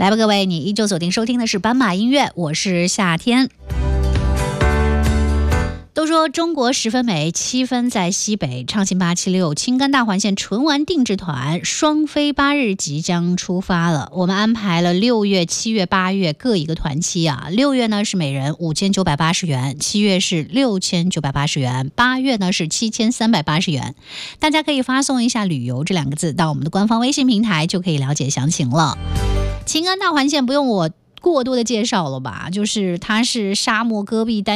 来吧，各位，你依旧锁定收听的是斑马音乐，我是夏天。都说中国十分美，7分在西北。畅行876青甘大环线纯玩定制团双飞8日即将出发了。我们安排了6月、7月、8月各一个团期啊。6月呢是每人5980元，7月是6980元，8月呢是7380元。大家可以发送一下旅游这2个字到我们的官方微信平台，就可以了解详情了。青甘大环线不用我过多的介绍了吧，就是它是沙漠戈壁